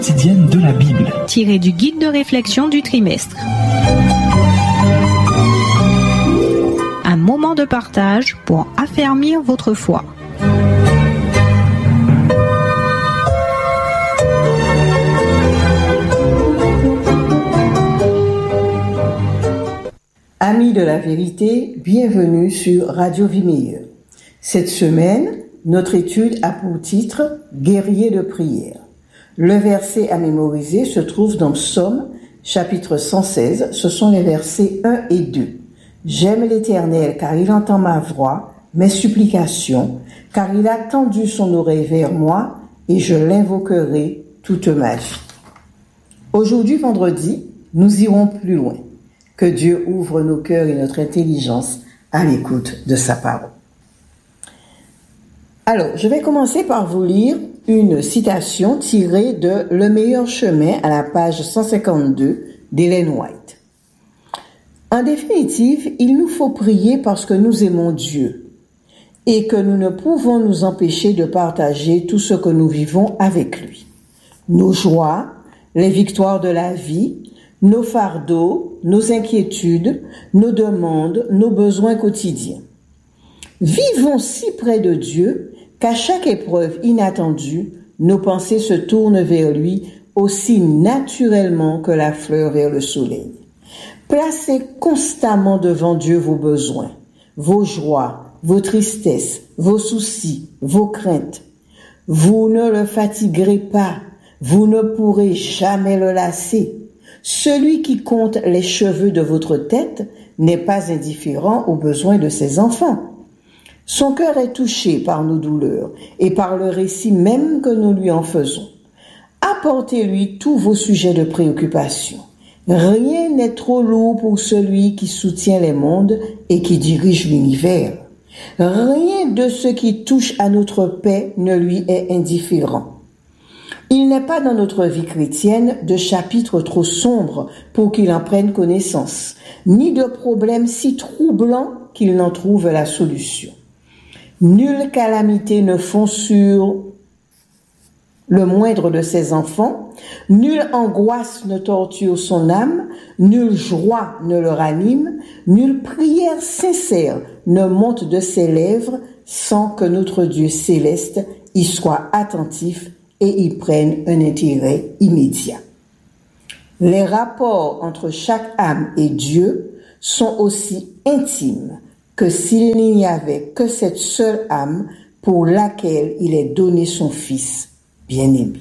Quotidienne de la Bible. Tiré du guide de réflexion du trimestre. Un moment de partage pour affermir votre foi. Amis de la vérité, bienvenue sur Radio Vie Meilleure. Cette semaine, notre étude a pour titre « Guerrier de prière ». Le verset à mémoriser se trouve dans Psaume, chapitre 116. Ce sont les versets 1 et 2. « J'aime l'Éternel car il entend ma voix, mes supplications, car il a tendu son oreille vers moi et je l'invoquerai toute ma vie. » Aujourd'hui, vendredi, nous irons plus loin. Que Dieu ouvre nos cœurs et notre intelligence à l'écoute de sa parole. Alors, je vais commencer par vous lire une citation tirée de Le meilleur chemin à la page 152 d'Ellen White. En définitive, il nous faut prier parce que nous aimons Dieu et que nous ne pouvons nous empêcher de partager tout ce que nous vivons avec lui. Nos joies, les victoires de la vie, nos fardeaux, nos inquiétudes, nos demandes, nos besoins quotidiens. Vivons si près de Dieu qu'à chaque épreuve inattendue, nos pensées se tournent vers lui aussi naturellement que la fleur vers le soleil. Placez constamment devant Dieu vos besoins, vos joies, vos tristesses, vos soucis, vos craintes. Vous ne le fatiguerez pas, vous ne pourrez jamais le lasser. Celui qui compte les cheveux de votre tête n'est pas indifférent aux besoins de ses enfants. Son cœur est touché par nos douleurs et par le récit même que nous lui en faisons. Apportez-lui tous vos sujets de préoccupation. Rien n'est trop lourd pour celui qui soutient les mondes et qui dirige l'univers. Rien de ce qui touche à notre paix ne lui est indifférent. Il n'est pas dans notre vie chrétienne de chapitre trop sombre pour qu'il en prenne connaissance, ni de problème si troublant qu'il n'en trouve la solution. Nulle calamité ne fond sur le moindre de ses enfants, nulle angoisse ne torture son âme, nulle joie ne le ranime, nulle prière sincère ne monte de ses lèvres sans que notre Dieu céleste y soit attentif et y prennent un intérêt immédiat. Les rapports entre chaque âme et Dieu sont aussi intimes que s'il n'y avait que cette seule âme pour laquelle il est donné son Fils bien-aimé.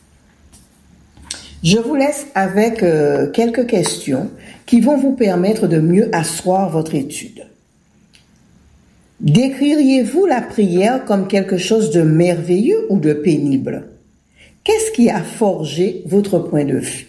Je vous laisse avec quelques questions qui vont vous permettre de mieux asseoir votre étude. Décririez-vous la prière comme quelque chose de merveilleux ou de pénible? Qu'est-ce qui a forgé votre point de vue?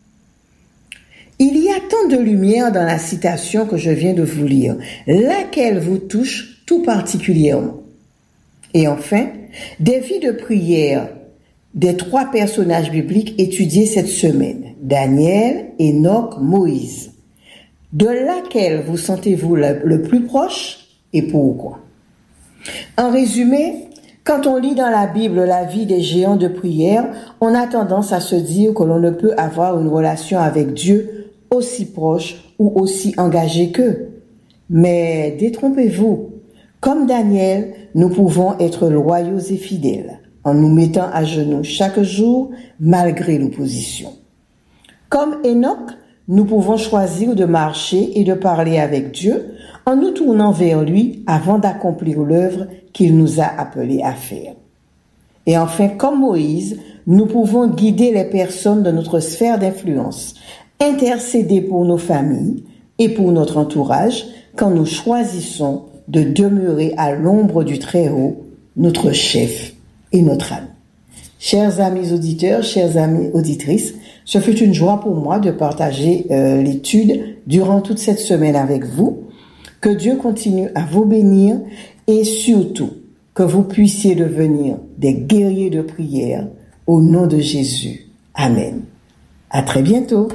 Il y a tant de lumière dans la citation que je viens de vous lire, laquelle vous touche tout particulièrement. Et enfin, des vies de prière des 3 personnages bibliques étudiés cette semaine, Daniel, Enoch, Moïse. De laquelle vous sentez-vous le plus proche et pourquoi? En résumé, quand on lit dans la Bible la vie des géants de prière, on a tendance à se dire que l'on ne peut avoir une relation avec Dieu aussi proche ou aussi engagée qu'eux. Mais détrompez-vous, comme Daniel, nous pouvons être loyaux et fidèles en nous mettant à genoux chaque jour malgré l'opposition. Comme Enoch, nous pouvons choisir de marcher et de parler avec Dieu en nous tournant vers lui avant d'accomplir l'œuvre qu'il nous a appelés à faire. Et enfin, comme Moïse, nous pouvons guider les personnes de notre sphère d'influence, intercéder pour nos familles et pour notre entourage quand nous choisissons de demeurer à l'ombre du Très-Haut, notre chef et notre ami. Chers amis auditeurs, chères amies auditrices, ce fut une joie pour moi de partager l'étude durant toute cette semaine avec vous. Que Dieu continue à vous bénir et surtout que vous puissiez devenir des guerriers de prière au nom de Jésus. Amen. À très bientôt.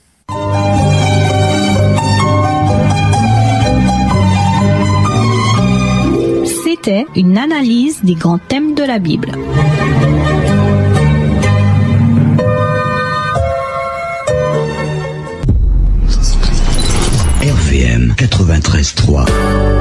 C'était une analyse des grands thèmes de la Bible. RVVM 93.3.